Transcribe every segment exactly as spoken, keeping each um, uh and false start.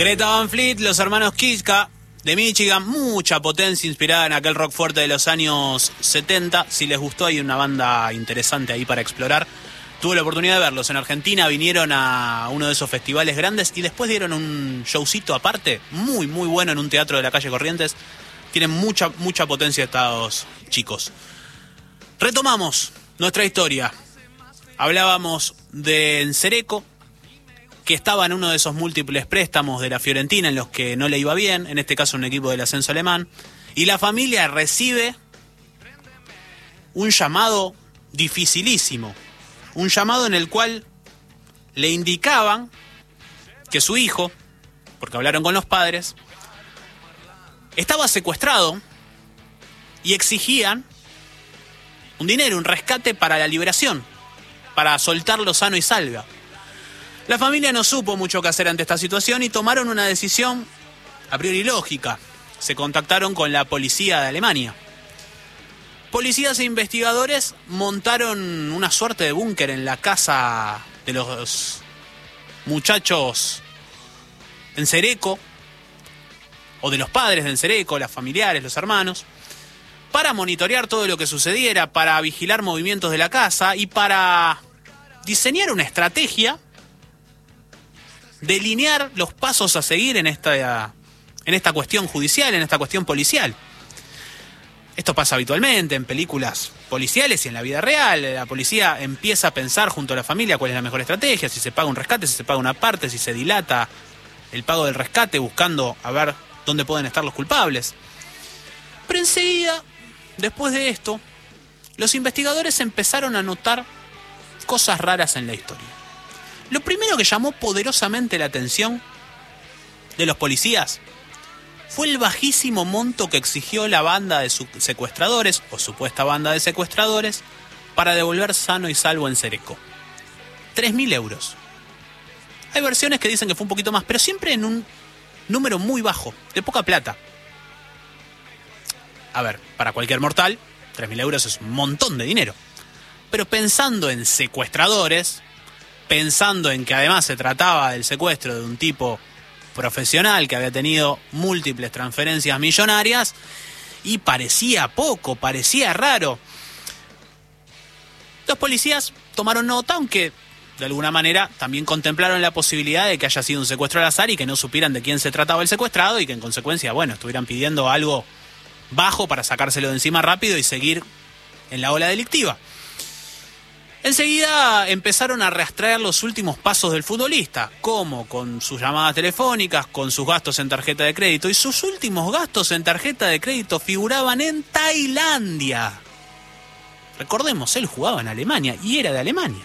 Greta Van Fleet, los hermanos Kiska de Michigan, mucha potencia inspirada en aquel rock fuerte de los años setenta. Si les gustó, hay una banda interesante ahí para explorar. Tuve la oportunidad de verlos en Argentina, vinieron a uno de esos festivales grandes y después dieron un showcito aparte, muy muy bueno en un teatro de la calle Corrientes. Tienen mucha, mucha potencia estos chicos. Retomamos nuestra historia. Hablábamos de Nsereko, que estaba en uno de esos múltiples préstamos de la Fiorentina en los que no le iba bien, en este caso un equipo del ascenso alemán, y la familia recibe un llamado dificilísimo, un llamado en el cual le indicaban que su hijo, porque hablaron con los padres, estaba secuestrado y exigían un dinero, un rescate para la liberación, para soltarlo sano y salva. La familia no supo mucho qué hacer ante esta situación y tomaron una decisión a priori lógica. Se contactaron con la policía de Alemania. Policías e investigadores montaron una suerte de búnker en la casa de los muchachos Nsereko, o de los padres de Nsereko, los familiares, los hermanos, para monitorear todo lo que sucediera, para vigilar movimientos de la casa y para diseñar una estrategia, delinear los pasos a seguir en esta, en esta cuestión judicial, en esta cuestión policial. Esto pasa habitualmente en películas policiales y en la vida real. La policía empieza a pensar junto a la familia cuál es la mejor estrategia, si se paga un rescate, si se paga una parte, si se dilata el pago del rescate buscando a ver dónde pueden estar los culpables. Pero enseguida, después de esto, los investigadores empezaron a notar cosas raras en la historia. Lo primero que llamó poderosamente la atención de los policías fue el bajísimo monto que exigió la banda de secuestradores, o supuesta banda de secuestradores, para devolver sano y salvo a Nsereko. tres mil euros. Hay versiones que dicen que fue un poquito más, pero siempre en un número muy bajo, de poca plata. A ver, para cualquier mortal, tres mil euros es un montón de dinero. Pero pensando en secuestradores, pensando en que además se trataba del secuestro de un tipo profesional que había tenido múltiples transferencias millonarias, y parecía poco, parecía raro. Los policías tomaron nota, aunque de alguna manera también contemplaron la posibilidad de que haya sido un secuestro al azar y que no supieran de quién se trataba el secuestrado y que en consecuencia, bueno, estuvieran pidiendo algo bajo para sacárselo de encima rápido y seguir en la ola delictiva. Enseguida empezaron a rastrear los últimos pasos del futbolista, como con sus llamadas telefónicas, con sus gastos en tarjeta de crédito, y sus últimos gastos en tarjeta de crédito figuraban en Tailandia. Recordemos, él jugaba en Alemania y era de Alemania.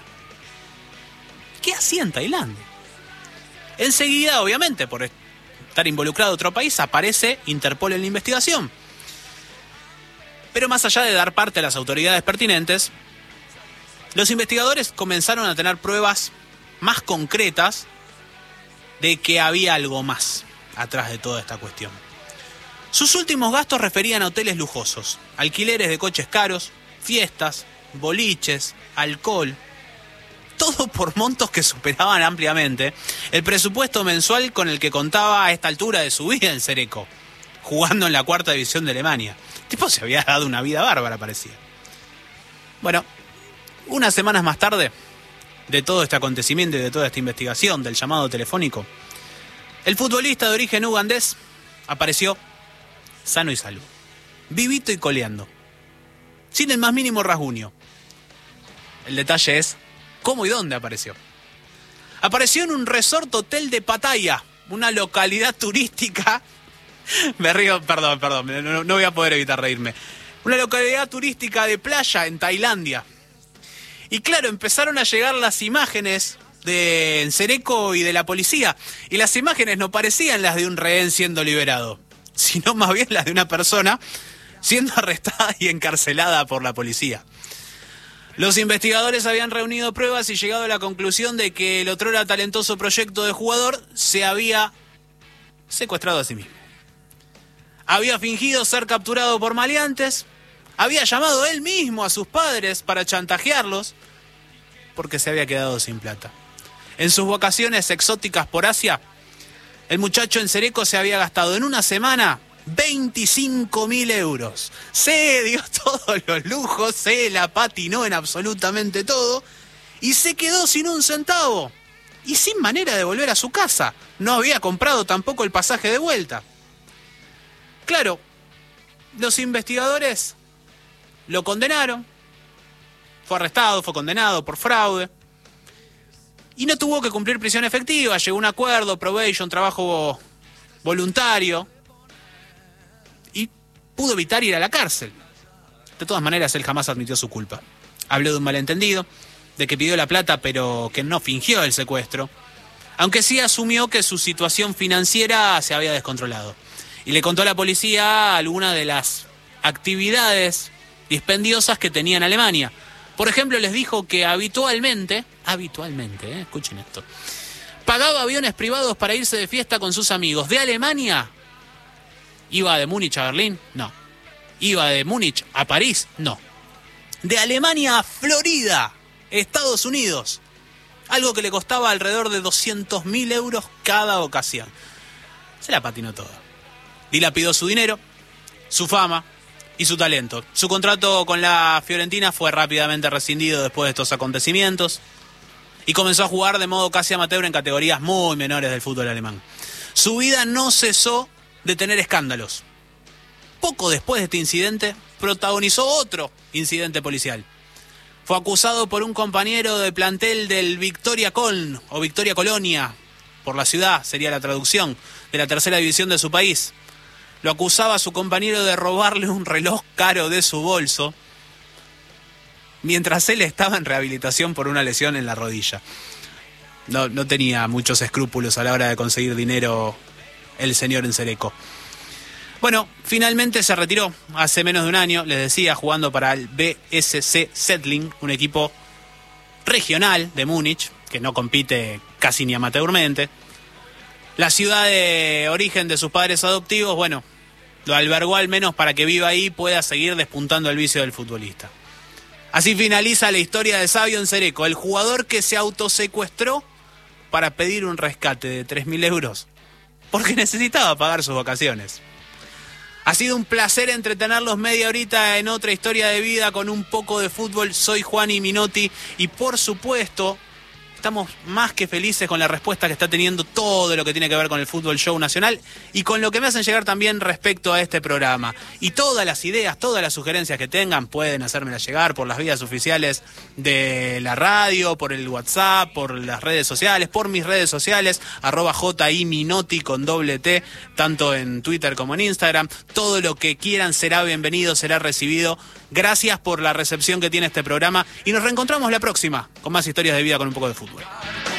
¿Qué hacía en Tailandia? Enseguida, obviamente, por estar involucrado en otro país, aparece Interpol en la investigación. Pero más allá de dar parte a las autoridades pertinentes, los investigadores comenzaron a tener pruebas más concretas de que había algo más atrás de toda esta cuestión. Sus últimos gastos referían a hoteles lujosos, alquileres de coches caros, fiestas, boliches, alcohol, todo por montos que superaban ampliamente el presupuesto mensual con el que contaba a esta altura de su vida en Nsereko, jugando en la cuarta división de Alemania. El tipo se había dado una vida bárbara, parecía. Bueno, unas semanas más tarde de todo este acontecimiento y de toda esta investigación del llamado telefónico, el futbolista de origen ugandés apareció sano y salvo, vivito y coleando, sin el más mínimo rasguño. El detalle es cómo y dónde apareció. Apareció en un resort hotel de Pattaya, una localidad turística. Me río, perdón, perdón, no, no voy a poder evitar reírme. Una localidad turística de playa en Tailandia. Y claro, empezaron a llegar las imágenes de Nsereko y de la policía. Y las imágenes no parecían las de un rehén siendo liberado, sino más bien las de una persona siendo arrestada y encarcelada por la policía. Los investigadores habían reunido pruebas y llegado a la conclusión de que el otrora talentoso proyecto de jugador se había secuestrado a sí mismo. Había fingido ser capturado por maleantes, había llamado él mismo a sus padres para chantajearlos, porque se había quedado sin plata. En sus vacaciones exóticas por Asia, El muchacho en Cereco se había gastado en una semana veinticinco mil euros. Se dio todos los lujos, se la patinó en absolutamente todo y se quedó sin un centavo y sin manera de volver a su casa. No había comprado tampoco el pasaje de vuelta. Claro, los investigadores lo condenaron, fue arrestado, fue condenado por fraude y no tuvo que cumplir prisión efectiva. Llegó a un acuerdo, probation, trabajo voluntario, y pudo evitar ir a la cárcel. De todas maneras, él jamás admitió su culpa. Habló de un malentendido, de que pidió la plata pero que no fingió el secuestro, aunque sí asumió que su situación financiera se había descontrolado. Y le contó a la policía algunas de las actividades dispendiosas que tenía en Alemania. Por ejemplo, les dijo que habitualmente, habitualmente, eh, escuchen esto, pagaba aviones privados para irse de fiesta con sus amigos. De Alemania, ¿iba de Múnich a Berlín? No. ¿Iba de Múnich a París? No. De Alemania a Florida, Estados Unidos. Algo que le costaba alrededor de doscientos mil euros cada ocasión. Se la patinó toda. Dilapidó su dinero, su fama y su talento. Su contrato con la Fiorentina fue rápidamente rescindido después de estos acontecimientos y comenzó a jugar de modo casi amateur en categorías muy menores del fútbol alemán. Su vida no cesó de tener escándalos. Poco después de este incidente, protagonizó otro incidente policial. Fue acusado por un compañero de plantel del Victoria Köln, o Victoria Colonia, por la ciudad, sería la traducción, de la tercera división de su país. Lo acusaba a su compañero de robarle un reloj caro de su bolso, mientras él estaba en rehabilitación por una lesión en la rodilla. No, no tenía muchos escrúpulos a la hora de conseguir dinero el señor en Cereco. Bueno, finalmente se retiró hace menos de un año, les decía, jugando para el B S C Settling, un equipo regional de Múnich, que no compite casi ni amateurmente. La ciudad de origen de sus padres adoptivos, bueno, lo albergó al menos para que viva ahí y pueda seguir despuntando el vicio del futbolista. Así finaliza la historia de Sabio en Cereco, el jugador que se autosecuestró para pedir un rescate de tres mil euros, porque necesitaba pagar sus vacaciones. Ha sido un placer entretenerlos media horita en otra historia de vida con un poco de fútbol. Soy Juani Minotti y por supuesto estamos más que felices con la respuesta que está teniendo todo lo que tiene que ver con el Fútbol Show Nacional y con lo que me hacen llegar también respecto a este programa. Y todas las ideas, todas las sugerencias que tengan pueden hacérmelas llegar por las vías oficiales de la radio, por el WhatsApp, por las redes sociales, por mis redes sociales, arroba jiminotti con doble T, tanto en Twitter como en Instagram. Todo lo que quieran será bienvenido, será recibido. Gracias por la recepción que tiene este programa y nos reencontramos la próxima con más historias de vida con un poco de fútbol.